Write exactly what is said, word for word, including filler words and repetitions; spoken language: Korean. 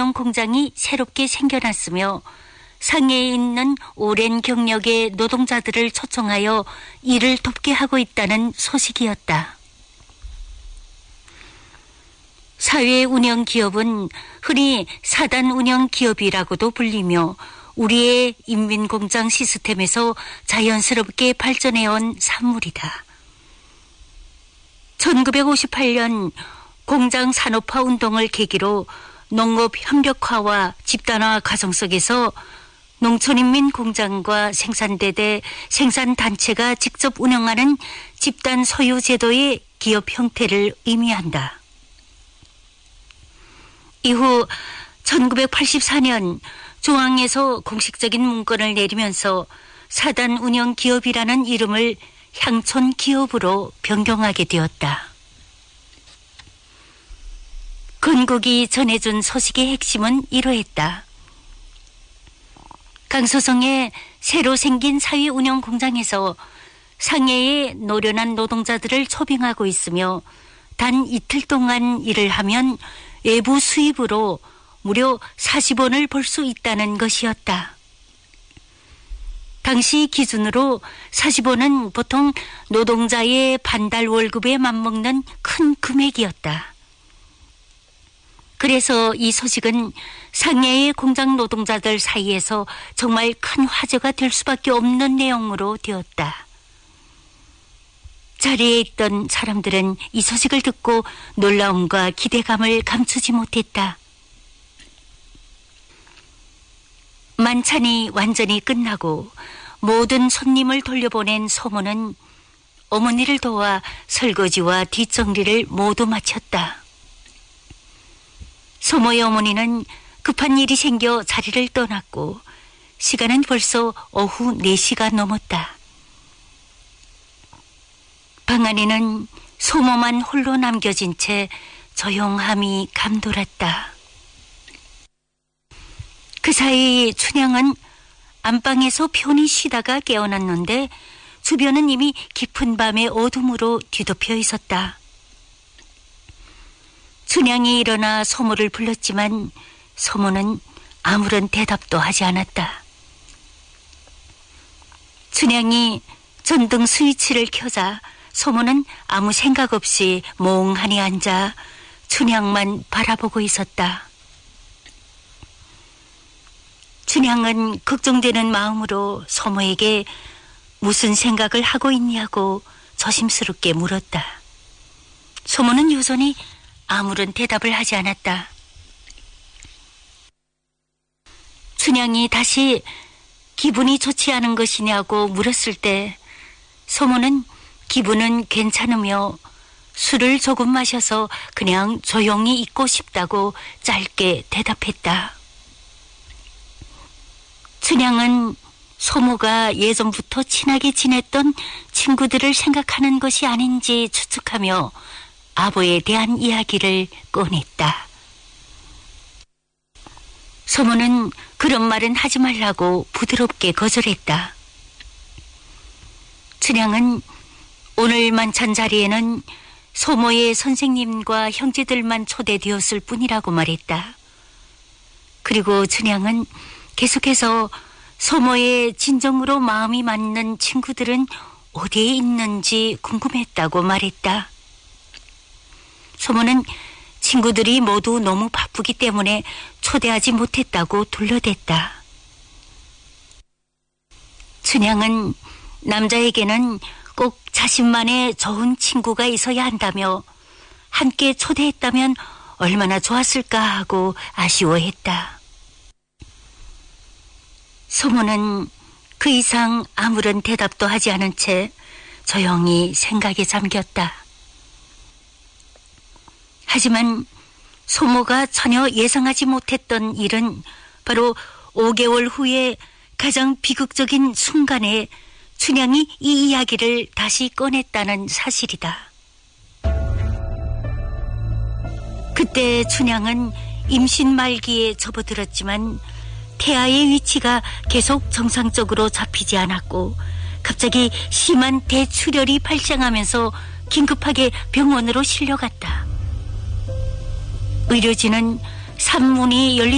운영 공장이 새롭게 생겨났으며 상해에 있는 오랜 경력의 노동자들을 초청하여 일을 돕게 하고 있다는 소식이었다. 사회 운영 기업은 흔히 사단 운영 기업이라고도 불리며 우리의 인민공장 시스템에서 자연스럽게 발전해온 산물이다. 천구백오십팔 년 공장 산업화 운동을 계기로 농업 현벽화와 집단화 과정 속에서 농촌인민공장과 생산대대 생산단체가 직접 운영하는 집단 소유 제도의 기업 형태를 의미한다. 이후 천구백팔십사 년 중앙에서 공식적인 문건을 내리면서 사단 운영 기업이라는 이름을 향촌 기업으로 변경하게 되었다. 건국이 전해준 소식의 핵심은 이러했다. 강서성의 새로 생긴 사회 운영 공장에서 상해의 노련한 노동자들을 초빙하고 있으며 단 이틀 동안 일을 하면 외부 수입으로 무려 사십 원을 벌 수 있다는 것이었다. 당시 기준으로 사십 원은 보통 노동자의 반달 월급에 맞먹는 큰 금액이었다. 그래서 이 소식은 상해의 공장 노동자들 사이에서 정말 큰 화제가 될 수밖에 없는 내용으로 되었다. 자리에 있던 사람들은 이 소식을 듣고 놀라움과 기대감을 감추지 못했다. 만찬이 완전히 끝나고 모든 손님을 돌려보낸 소모는 어머니를 도와 설거지와 뒷정리를 모두 마쳤다. 소모의 어머니는 급한 일이 생겨 자리를 떠났고 시간은 벌써 오후 네 시가 넘었다. 방 안에는 소모만 홀로 남겨진 채 조용함이 감돌았다. 그 사이 춘향은 안방에서 편히 쉬다가 깨어났는데 주변은 이미 깊은 밤의 어둠으로 뒤덮여 있었다. 춘향이 일어나 소모를 불렀지만 소모는 아무런 대답도 하지 않았다. 춘향이 전등 스위치를 켜자 소모는 아무 생각 없이 몽하니 앉아 춘향만 바라보고 있었다. 춘향은 걱정되는 마음으로 소모에게 무슨 생각을 하고 있냐고 조심스럽게 물었다. 소모는 여전히 아무런 대답을 하지 않았다. 춘향이 다시 기분이 좋지 않은 것이냐고 물었을 때 소모는 기분은 괜찮으며 술을 조금 마셔서 그냥 조용히 있고 싶다고 짧게 대답했다. 춘향은 소모가 예전부터 친하게 지냈던 친구들을 생각하는 것이 아닌지 추측하며 아버에 대한 이야기를 꺼냈다. 소모는 그런 말은 하지 말라고 부드럽게 거절했다. 춘향은 오늘 만찬 자리에는 소모의 선생님과 형제들만 초대되었을 뿐이라고 말했다. 그리고 춘향은 계속해서 소모의 진정으로 마음이 맞는 친구들은 어디에 있는지 궁금했다고 말했다. 소모는 친구들이 모두 너무 바쁘기 때문에 초대하지 못했다고 둘러댔다. 춘향은 남자에게는 꼭 자신만의 좋은 친구가 있어야 한다며 함께 초대했다면 얼마나 좋았을까 하고 아쉬워했다. 소모는 그 이상 아무런 대답도 하지 않은 채 조용히 생각에 잠겼다. 하지만 소모가 전혀 예상하지 못했던 일은 바로 오 개월 후에 가장 비극적인 순간에 춘향이 이 이야기를 다시 꺼냈다는 사실이다. 그때 춘향은 임신 말기에 접어들었지만 태아의 위치가 계속 정상적으로 잡히지 않았고 갑자기 심한 대출혈이 발생하면서 긴급하게 병원으로 실려갔다. 의료진은 산문이 열린